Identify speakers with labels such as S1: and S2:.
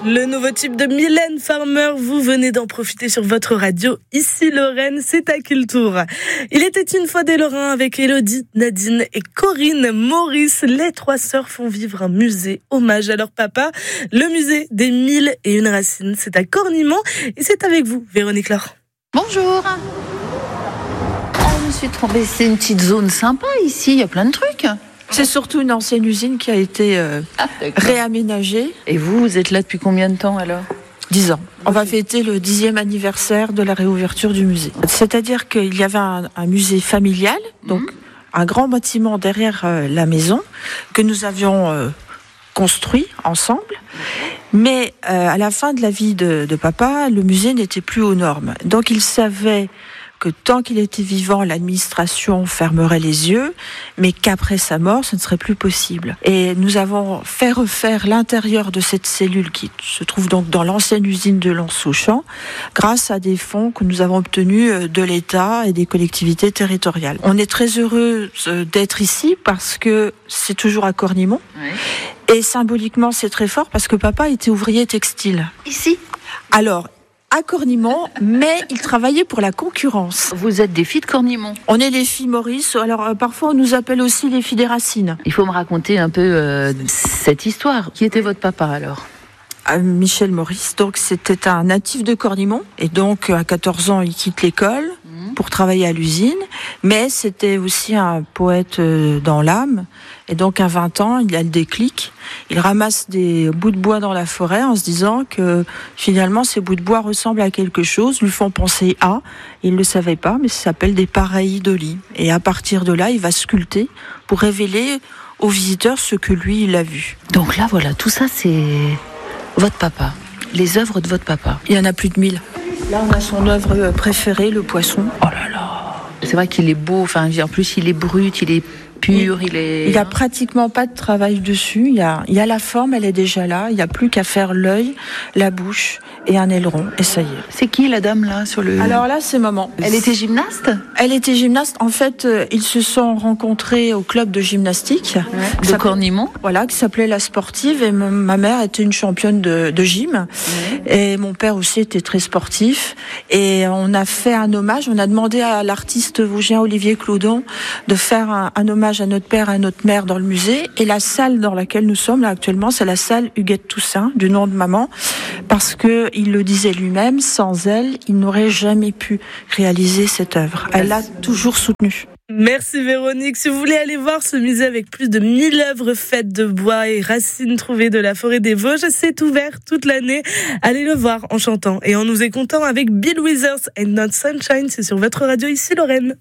S1: Le nouveau tube de Mylène Farmer, vous venez d'en profiter sur votre radio. Ici Lorraine, c'est à Cultour. Il était une fois des Lorrains avec Élodie, Nadine et Corinne Maurice. Les trois sœurs font vivre un musée hommage à leur papa. Le musée des 1001 racines, c'est à Cornimont et c'est avec vous, Véronique Laure.
S2: Bonjour. Je me suis trompée, c'est une petite zone sympa ici, il y a plein de trucs.
S3: C'est surtout une ancienne usine qui a été réaménagée.
S2: Et vous êtes là depuis combien de temps alors ?
S3: 10 ans. On va fêter le 10e anniversaire de la réouverture du musée. C'est-à-dire qu'il y avait un musée familial, donc un grand bâtiment derrière la maison que nous avions construit ensemble. Mais à la fin de la vie de papa, le musée n'était plus aux normes. Donc il savait que tant qu'il était vivant, l'administration fermerait les yeux, mais qu'après sa mort, ce ne serait plus possible. Et nous avons fait refaire l'intérieur de cette cellule qui se trouve donc dans l'ancienne usine de Lens-Auchan, grâce à des fonds que nous avons obtenus de l'État et des collectivités territoriales. On est très heureux d'être ici parce que c'est toujours à Cornimont. Oui. Et symboliquement, c'est très fort parce que papa était ouvrier textile.
S2: Ici ?
S3: Alors, à Cornimont, mais il travaillait pour la concurrence.
S2: Vous êtes des filles de Cornimont ?
S3: On est les filles Maurice, alors parfois on nous appelle aussi les filles des Racines.
S2: Il faut me raconter un peu cette histoire. Qui était votre papa alors ?
S3: Michel Maurice, donc c'était un natif de Cornimont, et donc à 14 ans il quitte l'école pour travailler à l'usine, mais c'était aussi un poète dans l'âme, et donc à 20 ans il a le déclic, il ramasse des bouts de bois dans la forêt en se disant que finalement ces bouts de bois ressemblent à quelque chose, lui font penser à, il ne le savait pas, mais ça s'appelle des pareillidolis, et à partir de là il va sculpter pour révéler aux visiteurs ce que lui il a vu.
S2: Donc là voilà, tout ça c'est votre papa, les œuvres de votre papa.
S3: Il y en a plus de 1000. Là, on a son œuvre préférée, le poisson.
S2: Oh là là. C'est vrai qu'il est beau, enfin, en plus, il est brut, il est pur, il n'y
S3: a pratiquement pas de travail dessus. Il y a la forme, elle est déjà là. Il n'y a plus qu'à faire l'œil, la bouche et un aileron. Et ça y est.
S2: C'est qui la dame là sur le...
S3: Alors là, c'est maman.
S2: Elle était gymnaste ?
S3: Elle était gymnaste. En fait, ils se sont rencontrés au club de gymnastique.
S2: De Cornimont ?
S3: Voilà, qui s'appelait La Sportive. Et ma mère était une championne de gym. Et mon père aussi était très sportif. Et on a fait un hommage. On a demandé à l'artiste vosgien Olivier Cloudon de faire un hommage à notre père et à notre mère dans le musée. Et la salle dans laquelle nous sommes là actuellement, c'est la salle Huguette Toussaint, du nom de maman, parce que il le disait lui-même, sans elle, il n'aurait jamais pu réaliser cette œuvre. Elle l'a toujours soutenue.
S1: Merci Véronique. Si vous voulez aller voir ce musée avec plus de 1000 œuvres faites de bois et racines trouvées de la forêt des Vosges, c'est ouvert toute l'année. Allez le voir en chantant et en nous écoutant avec Bill Withers and Not Sunshine. C'est sur votre radio ici Lorraine.